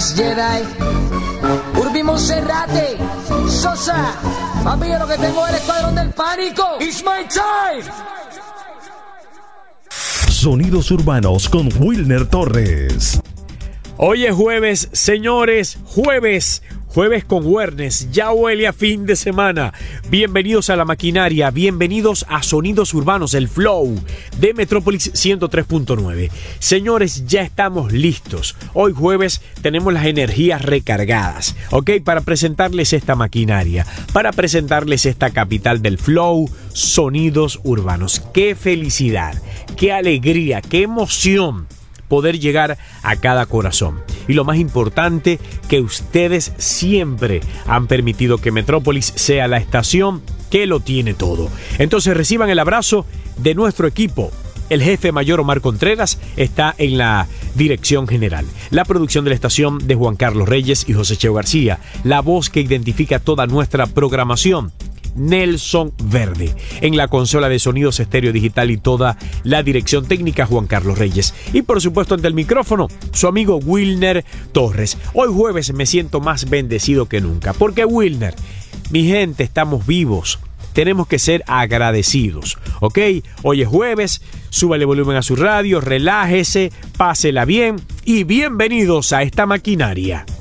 Hermanos Jedi, Urbi Monserrate, Sosa, papi, yo lo que tengo es el escuadrón del pánico. It's my time. Sonidos urbanos con Wilner Torres. Hoy es jueves, señores, jueves con Wernes, ya huele a fin de semana. Bienvenidos a La Maquinaria, bienvenidos a Sonidos Urbanos, el Flow de Metrópolis 103.9. Señores, ya estamos listos. Hoy jueves tenemos las energías recargadas, ¿ok? Para presentarles esta maquinaria, para presentarles esta capital del Flow, Sonidos Urbanos. ¡Qué felicidad! ¡Qué alegría! ¡Qué emoción! Poder llegar a cada corazón. Y lo más importante, que ustedes siempre han permitido que Metrópolis sea la estación que lo tiene todo. Entonces reciban el abrazo de nuestro equipo. El jefe mayor Omar Contreras está en la dirección general. La producción de la estación de Juan Carlos Reyes y José Cheo García. La voz que identifica toda nuestra programación, Nelson Verde. En la consola de sonidos estéreo digital y toda la dirección técnica, Juan Carlos Reyes. Y por supuesto ante el micrófono, su amigo Wilner Torres. Hoy jueves me siento más bendecido que nunca. Porque Wilner, mi gente, estamos vivos. Tenemos que ser agradecidos, ¿ok? Hoy es jueves, súbale volumen a su radio, relájese, pásela bien y bienvenidos a esta maquinaria.